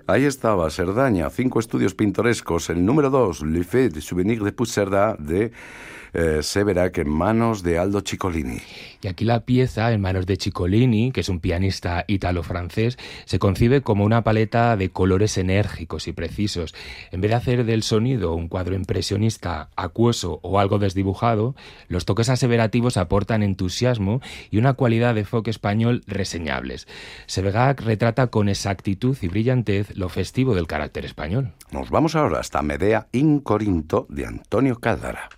Ahí estaba Cerdaña, 5 estudios pintorescos. El número 2, Le Fait de Souvenir de Puigcerdà, de Severac, en manos de Aldo Ciccolini. Y aquí la pieza, en manos de Ciccolini, que es un pianista ítalo-francés, se concibe como una paleta de colores enérgicos y precisos. En vez de hacer del sonido un cuadro impresionista, acuoso o algo desdibujado, los toques aseverativos aportan entusiasmo y una cualidad de folk español reseñables. Severac retrata con exactitud y brillantez lo festivo del carácter español. Nos vamos ahora hasta Medea in Corinto de Antonio Caldara.